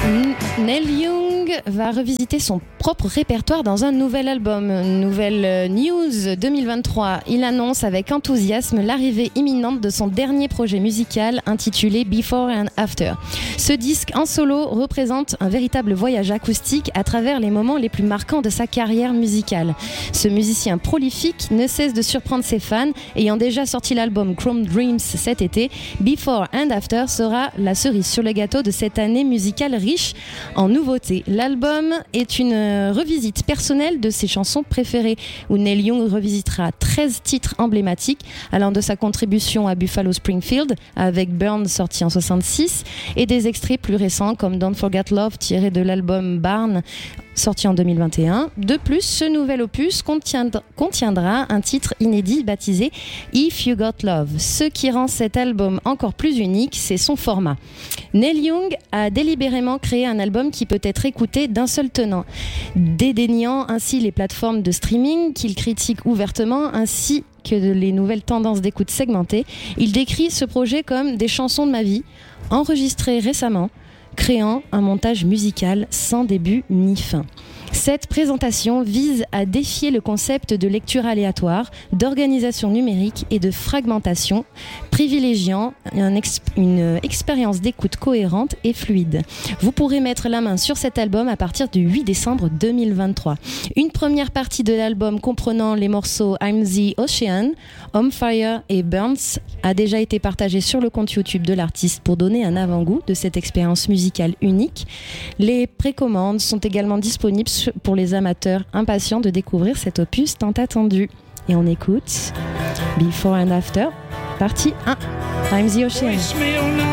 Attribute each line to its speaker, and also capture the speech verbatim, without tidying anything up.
Speaker 1: Neil Young va revisiter son propre répertoire dans un nouvel album. Nouvelle news deux mille vingt-trois. Il annonce avec enthousiasme l'arrivée imminente de son dernier projet musical intitulé Before and After. Ce disque en solo représente un véritable voyage acoustique à travers les moments les plus marquants de sa carrière musicale. Ce musicien prolifique ne cesse de surprendre ses fans. Ayant déjà sorti l'album Chrome Dreams cet été, Before and After sera la cerise sur le gâteau de cette année musicale riche en nouveautés. L'album est une revisite personnelle de ses chansons préférées, où Neil Young revisitera treize titres emblématiques, allant de sa contribution à Buffalo Springfield avec Burn sorti en soixante-six et des extraits plus récents comme Don't Forget Love tiré de l'album Barn sorti en deux mille vingt et un. De plus, ce nouvel opus contiendra, contiendra un titre inédit baptisé If You Got Love. Ce qui rend cet album encore plus unique, c'est son format. Neil Young a délibérément créé un album qui peut être écouté d'un seul tenant, dédaignant ainsi les plateformes de streaming qu'il critique ouvertement, ainsi que les nouvelles tendances d'écoute segmentées. Il décrit ce projet comme des chansons de ma vie, enregistrées récemment, créant un montage musical sans début ni fin. Cette présentation vise à défier le concept de lecture aléatoire, d'organisation numérique et de fragmentation, privilégiant un exp- une expérience d'écoute cohérente et fluide. Vous pourrez mettre la main sur cet album à partir du huit décembre deux mille vingt-trois. Une première partie de l'album comprenant les morceaux I'm the Ocean, On Fire et Burns a déjà été partagée sur le compte YouTube de l'artiste pour donner un avant-goût de cette expérience musicale unique. Les précommandes sont également disponibles pour les amateurs impatients de découvrir cet opus tant attendu. Et on écoute Before and After, partie un, I'm the Ocean.